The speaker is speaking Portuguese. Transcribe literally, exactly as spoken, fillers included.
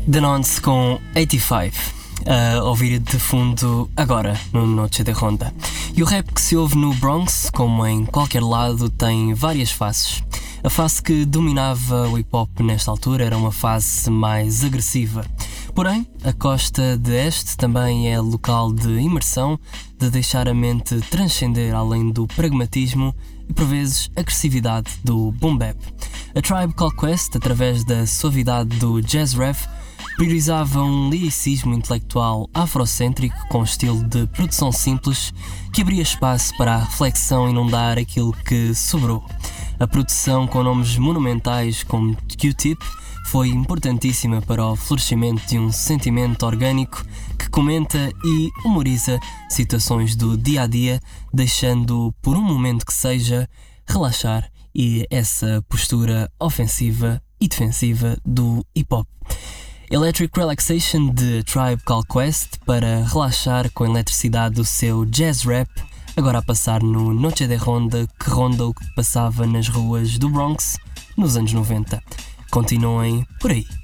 Danone com oitenta e cinco, a ouvir de fundo agora no Noche de Ronda. E o rap que se ouve no Bronx, como em qualquer lado, tem várias faces. A face que dominava o hip-hop nesta altura era uma fase mais agressiva. Porém, a costa de este também é local de imersão, de deixar a mente transcender além do pragmatismo e, por vezes, agressividade do boom bap. A Tribe Called Quest, através da suavidade do jazz rap, priorizava um liricismo intelectual afrocêntrico com estilo de produção simples que abria espaço para a reflexão e inundar aquilo que sobrou. A produção com nomes monumentais como Q-Tip foi importantíssima para o florescimento de um sentimento orgânico que comenta e humoriza situações do dia-a-dia, deixando, por um momento que seja, relaxar e essa postura ofensiva e defensiva do hip-hop. Electric Relaxation de Tribe Called Quest para relaxar com a eletricidade do seu jazz rap, agora a passar no Noche de Ronda, que ronda o que passava nas ruas do Bronx nos anos noventa. Continuem por aí.